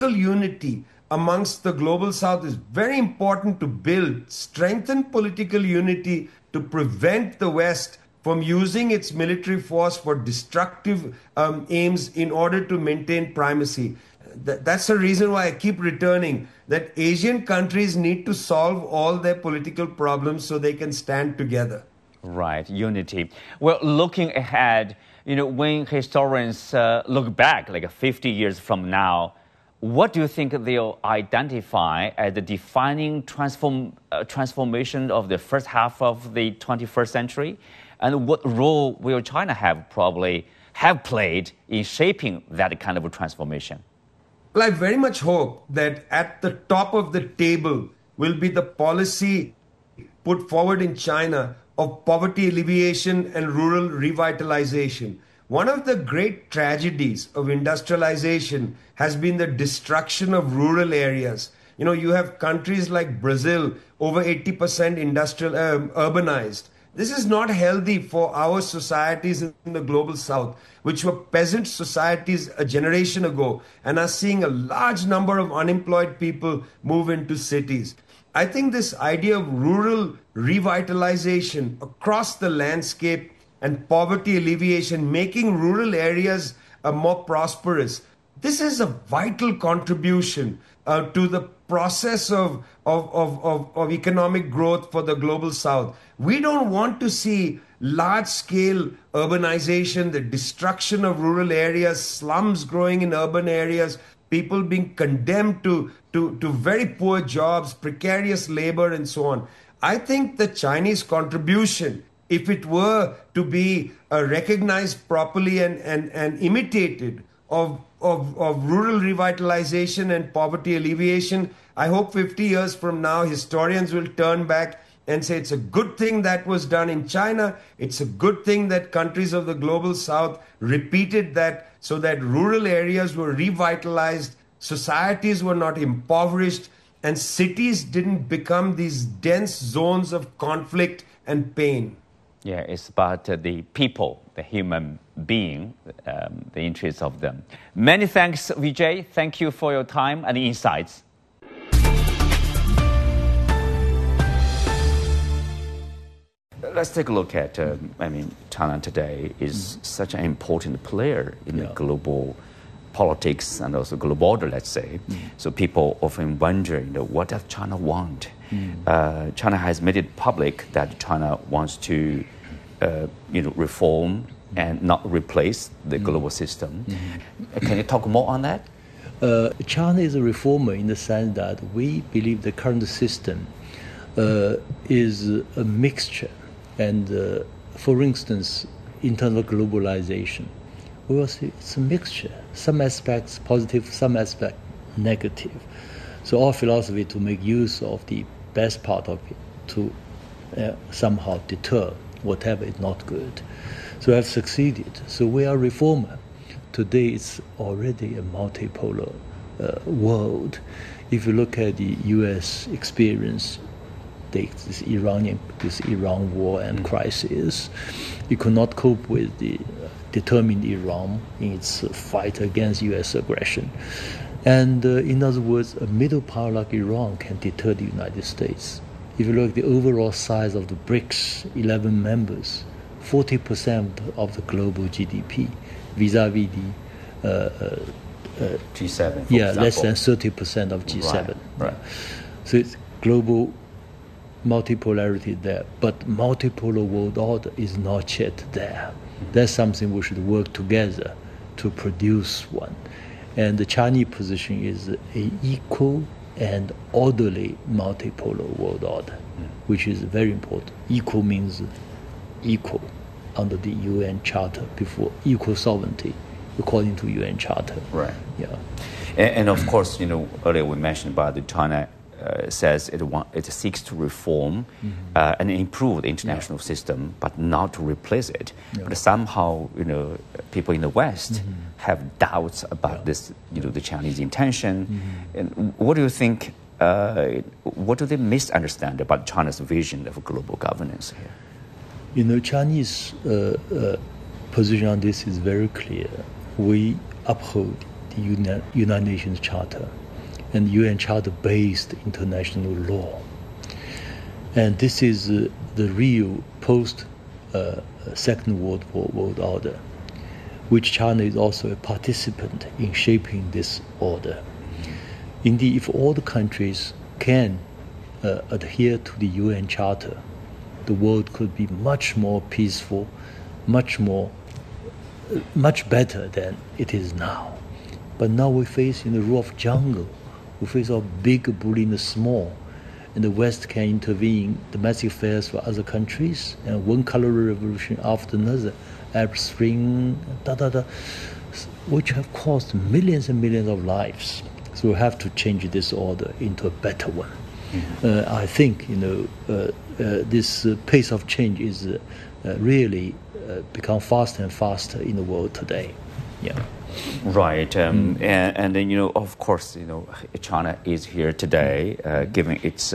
unity amongst the global south is very important to build, strengthen political unity to prevent the West from using its military force for destructive aims in order to maintain primacy. That's the reason why I keep returning that Asian countries need to solve all their political problems so they can stand together. Right, unity. Well, looking ahead, when historians look back, like 50 years from now, what do you think they'll identify as the defining transformation of the first half of the 21st century? And what role will China have played in shaping that kind of a transformation? Well, I very much hope that at the top of the table will be the policy put forward in China of poverty alleviation and rural revitalization. One of the great tragedies of industrialization has been the destruction of rural areas. You have countries like Brazil, over 80% urbanized. This is not healthy for our societies in the global south, which were peasant societies a generation ago and are seeing a large number of unemployed people move into cities. I think this idea of rural revitalization across the landscape and poverty alleviation, making rural areas more prosperous, this is a vital contribution to the process of economic growth for the global south. We don't want to see large-scale urbanization, the destruction of rural areas, slums growing in urban areas, people being condemned to very poor jobs, precarious labor, and so on. I think the Chinese contribution, if it were to be recognized properly and imitated, of rural revitalization and poverty alleviation, I hope 50 years from now, historians will turn back and say it's a good thing that was done in China. It's a good thing that countries of the global south repeated that so that rural areas were revitalized, societies were not impoverished, and cities didn't become these dense zones of conflict and pain. Yeah, it's about the people, the human being, the interests of them. Many thanks, Vijay. Thank you for your time and insights. Let's take a look at, China today is such an important player in the global politics and also global order, let's say. So people often wonder, what does China want? China has made it public that China wants to, reform and not replace the global system. Can you talk more on that? China is a reformer in the sense that we believe the current system is a mixture. And for instance, in terms of globalization, we will see it's a mixture. Some aspects positive, some aspects negative. So our philosophy to make use of the best part of it to somehow deter whatever is not good. So we have succeeded. So we are a reformer. Today it's already a multipolar world. If you look at the U.S. experience, this Iran war and crisis, it could not cope with the determined Iran in its fight against U.S. aggression. And in other words, a middle power like Iran can deter the United States. If you look at the overall size of the BRICS 11 members, 40% of the global GDP, vis-a-vis the G7. Less than 30% of G7. Right. So it's global multipolarity there, but multipolar world order is not yet there. That's something we should work together to produce one. And the Chinese position is an equal and orderly multipolar world order, which is very important. Equal means equal under the UN Charter, before equal sovereignty according to UN Charter. Right. Yeah. And of course, earlier we mentioned about the China says it seeks to reform and improve the international system, but not to replace it. But somehow, people in the West have doubts about this, the Chinese intention. And what do you think? What do they misunderstand about China's vision of global governance here? Chinese position on this is very clear. We uphold the United Nations Charter and UN Charter-based international law. And this is the real post-Second World War world order, which China is also a participant in shaping this order. Indeed, if all the countries can adhere to the UN Charter, the world could be much more peaceful, much better than it is now. But now we face in the rule of jungle. We face a big bullying the small, and the West can intervene in domestic affairs for other countries, and one color revolution after another, Arab Spring, which have cost millions and millions of lives. So we have to change this order into a better one. I think this pace of change is really become faster and faster in the world today. Yeah. Right, and then of course, China is here today, given its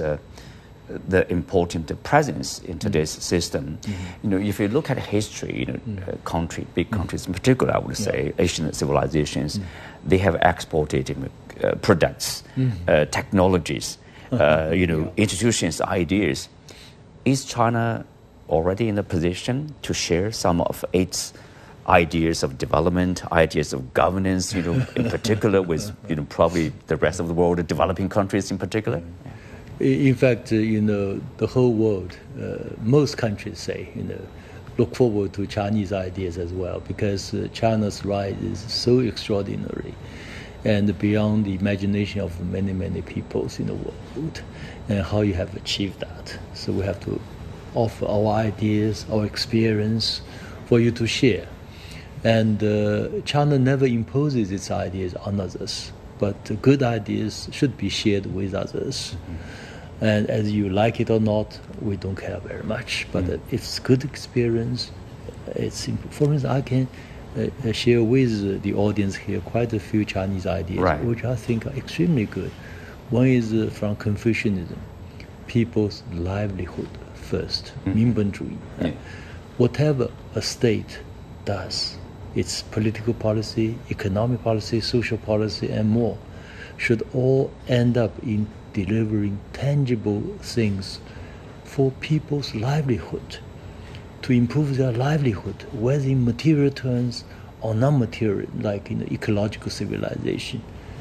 the important presence in today's system. If you look at history, big countries in particular, I would say Asian civilizations, they have exported products, technologies, institutions, ideas. Is China already in a position to share some of its ideas of development, ideas of governance, in particular with, probably the rest of the world, the developing countries in particular? In fact, the whole world, most countries say, look forward to Chinese ideas as well, because China's rise is so extraordinary and beyond the imagination of many, many peoples in the world, and how you have achieved that. So we have to offer our ideas, our experience for you to share. And China never imposes its ideas on others, but good ideas should be shared with others. And as you like it or not, we don't care very much. But if it's good experience, it's simple. For instance, I can share with the audience here quite a few Chinese ideas, which I think are extremely good. One is from Confucianism, people's livelihood first, 民本主义. Whatever a state does, its political policy, economic policy, social policy, and more, should all end up in delivering tangible things for people's livelihood, to improve their livelihood, whether in material terms or non-material, like in ecological civilization.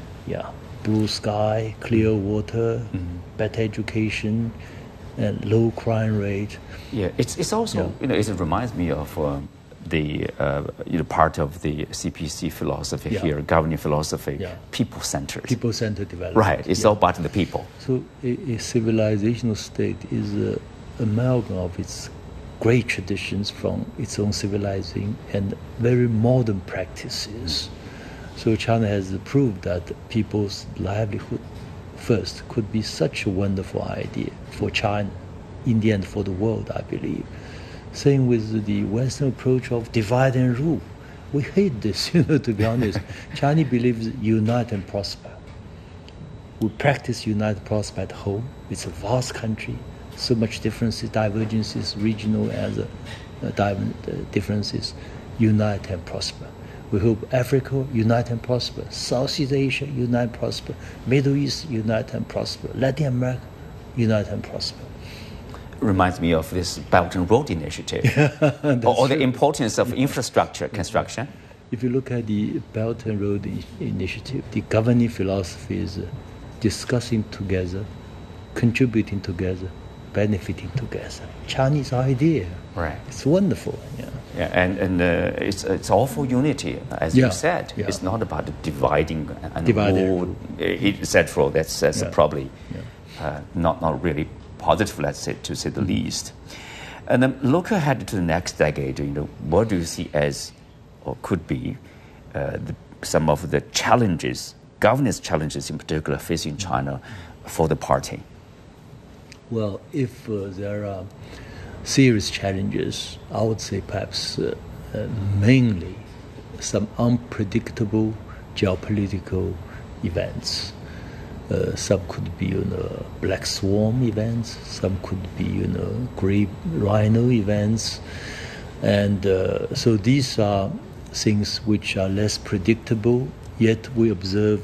Blue sky, clear water, better education, and low crime rate. It's also, it reminds me of the part of the CPC philosophy here, governing philosophy, people-centered. People-centered development. Right, it's all about the people. So a civilizational state is an amalgam of its great traditions from its own civilizing and very modern practices. So China has proved that people's livelihood first could be such a wonderful idea for China, in the end for the world, I believe. Same with the Western approach of divide and rule. We hate this, to be honest. China believes unite and prosper. We practice unite and prosper at home. It's a vast country, so much differences, divergences, regional and differences. Unite and prosper. We hope Africa unite and prosper, Southeast Asia unite and prosper, Middle East unite and prosper, Latin America unite and prosper. Reminds me of this Belt and Road Initiative, or the importance of infrastructure construction. If you look at the Belt and Road Initiative, the governing philosophy is discussing together, contributing together, benefiting together. Chinese idea. Right. It's wonderful. And it's all for unity, as you said. It's not about dividing and rule, etc. That's probably not really positive, let's say, to say the least. And then look ahead to the next decade. What do you see as, or could be, some of the challenges, governance challenges in particular, facing China for the party? Well, if there are serious challenges, I would say perhaps mainly some unpredictable geopolitical events. Some could be, black swan events. Some could be, great rhino events. And so these are things which are less predictable yet we observe